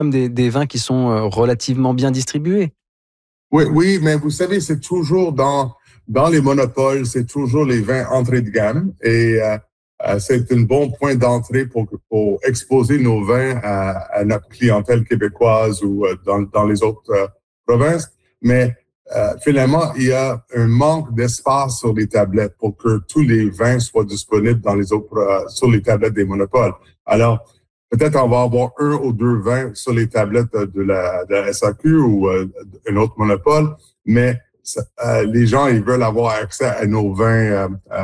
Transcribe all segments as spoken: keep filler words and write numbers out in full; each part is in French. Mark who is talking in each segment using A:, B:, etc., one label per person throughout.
A: des, des vins qui sont euh, relativement bien distribués.
B: Oui, oui, mais vous savez, c'est toujours dans dans les monopoles, c'est toujours les vins entrée de gamme et euh, euh, c'est un bon point d'entrée pour pour exposer nos vins à, à notre clientèle québécoise ou euh, dans dans les autres euh, provinces. Mais euh, finalement, il y a un manque d'espace sur les tablettes pour que tous les vins soient disponibles dans les autres euh, sur les tablettes des monopoles. Alors peut-être on va avoir un ou deux vins sur les tablettes de la, de la S A Q ou euh, un autre monopole, mais ça, euh, les gens, ils veulent avoir accès à nos vins, euh, euh,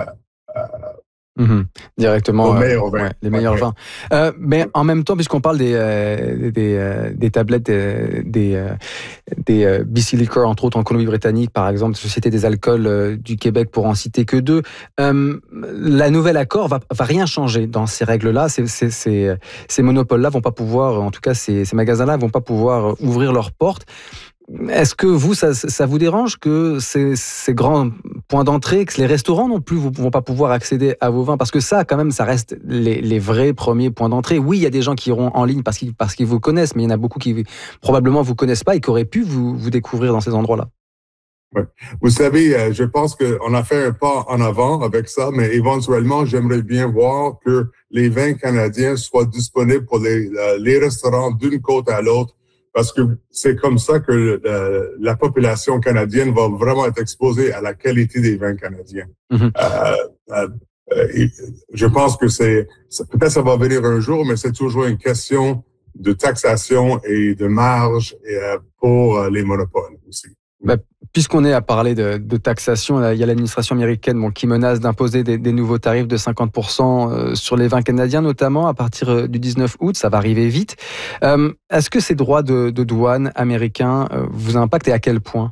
A: Mmh, directement,
B: nos
A: euh,
B: meilleurs vins.
A: ouais, les meilleurs
B: Ouais,
A: vins. Euh, mais en même temps, puisqu'on parle des, euh, des, euh, des tablettes, euh, des, euh, des euh, B C Liquor, entre autres en Colombie-Britannique, par exemple, Société des alcools euh, du Québec, pour en citer que deux, euh, la nouvelle accord va, va rien changer dans ces règles-là. Ces, ces, ces, ces monopoles-là vont pas pouvoir, en tout cas, ces, ces magasins-là vont pas pouvoir ouvrir leurs portes. Est-ce que vous, ça, ça vous dérange que ces, ces grands points d'entrée, que les restaurants non plus ne vont pas pouvoir accéder à vos vins? Parce que ça, quand même, ça reste les, les vrais premiers points d'entrée. Oui, il y a des gens qui iront en ligne parce qu'ils, parce qu'ils vous connaissent, mais il y en a beaucoup qui probablement vous connaissent pas et qui auraient pu vous, vous découvrir dans ces endroits-là.
B: ouais. Vous savez, euh, je pense qu'on a fait un pas en avant avec ça, mais éventuellement, j'aimerais bien voir que les vins canadiens soient disponibles pour les, euh, les restaurants d'une côte à l'autre, parce que c'est comme ça que euh, la population canadienne va vraiment être exposée à la qualité des vins canadiens.
A: Mmh.
B: Euh, euh, euh, je pense que c'est, c'est peut-être ça va venir un jour, mais c'est toujours une question de taxation et de marge euh, pour euh, les monopoles aussi.
A: Bah, puisqu'on est à parler de, de taxation, là, il y a l'administration américaine bon, qui menace d'imposer des, des nouveaux tarifs de cinquante pour cent sur les vins canadiens, notamment à partir du dix-neuf août. Ça va arriver vite. Euh, est-ce que ces droits de, de douane américains euh, vous impactent et à quel point?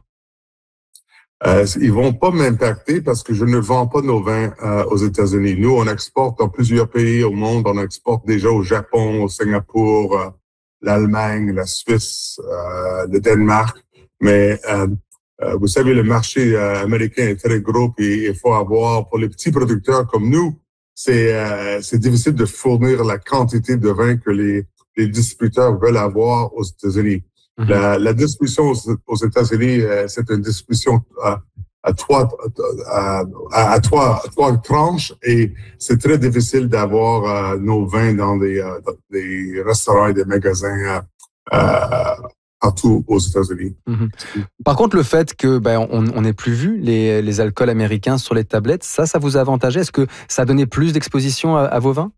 B: Euh, ils vont pas m'impacter parce que je ne vends pas nos vins euh, aux États-Unis. Nous, on exporte dans plusieurs pays au monde. On exporte déjà au Japon, au Singapour, euh, l'Allemagne, la Suisse, euh, le Danemark. Mais euh, euh, vous savez, le marché euh, américain est très gros et il faut avoir, pour les petits producteurs comme nous, c'est euh, c'est difficile de fournir la quantité de vin que les, les distributeurs veulent avoir aux États-Unis.
A: Mmh.
B: La, la distribution aux, aux États-Unis, euh, c'est une distribution à, à trois à, à, à trois à trois tranches et c'est très difficile d'avoir euh, nos vins dans des, euh, dans des restaurants et des magasins euh, euh, partout aux États-Unis.
A: Mmh. Par contre, le fait que ben, on n'ait plus vu les, les alcools américains sur les tablettes, ça, ça vous a avantagé? Est-ce que ça a donné plus d'exposition à, à vos vins?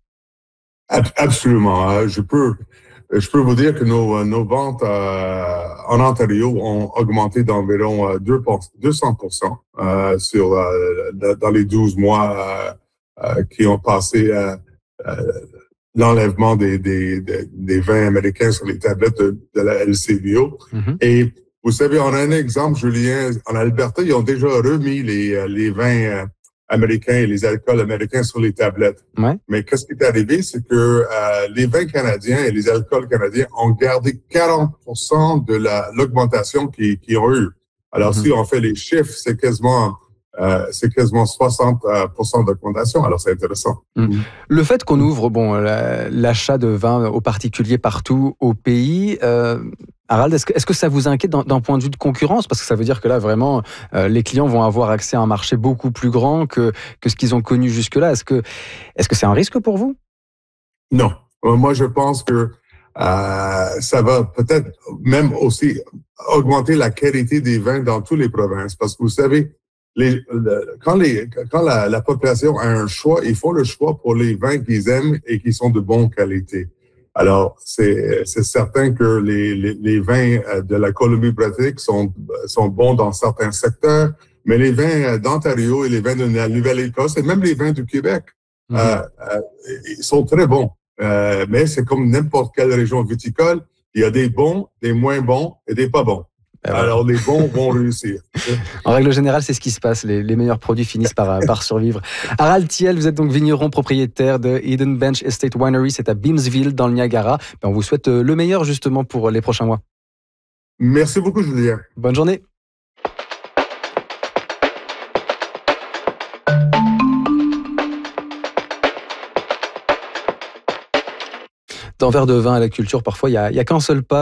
B: Absolument. Je peux, je peux vous dire que nos, nos ventes euh, en Ontario ont augmenté d'environ deux cents pour cent euh, sur euh, dans les douze mois euh, euh, qui ont passé euh, euh, l'enlèvement des, des, des, des vins américains sur les tablettes de, de la L C B O. Mm-hmm. Et vous savez, on a un exemple, Julien, en Alberta, ils ont déjà remis les, les vins euh, américains et les alcools américains sur les tablettes.
A: Ouais.
B: Mais qu'est-ce qui est arrivé, c'est que euh, les vins canadiens et les alcools canadiens ont gardé quarante pour cent de la, l'augmentation qu'ils, qu'ils ont eu. Alors, mm-hmm. si on fait les chiffres, c'est quasiment... Euh, c'est quasiment soixante pour cent d'augmentation, alors c'est intéressant.
A: Mmh. Le fait qu'on ouvre bon, la, l'achat de vin aux particuliers partout au pays, euh, Harald, est-ce que, est-ce que ça vous inquiète d'un, d'un point de vue de concurrence? Parce que ça veut dire que là, vraiment, euh, les clients vont avoir accès à un marché beaucoup plus grand que, que ce qu'ils ont connu jusque-là. Est-ce que, est-ce que c'est un risque pour vous?
B: Non. Moi, je pense que euh, ça va peut-être même aussi augmenter la qualité des vins dans toutes les provinces. Parce que vous savez, Les, le, quand les, quand la, la population a un choix, ils font le choix pour les vins qu'ils aiment et qui sont de bonne qualité. Alors, c'est, c'est certain que les, les, les vins de la Colombie-Britannique sont, sont bons dans certains secteurs, mais les vins d'Ontario et les vins de la Nouvelle-Écosse et même les vins du Québec, mm-hmm. euh, euh, ils sont très bons. Euh, mais c'est comme n'importe quelle région viticole, il y a des bons, des moins bons et des pas bons. Alors, les bons vont réussir.
A: En règle générale, c'est ce qui se passe. Les, les meilleurs produits finissent par, par survivre. Harald Thiel, vous êtes donc vigneron propriétaire de Eden Bench Estate Winery. C'est à Beamsville, dans le Niagara. On vous souhaite le meilleur, justement, pour les prochains mois.
B: Merci beaucoup, Julien.
A: Bonne journée. Dans verre de vin à la culture, parfois, il n'y a, a qu'un seul pas.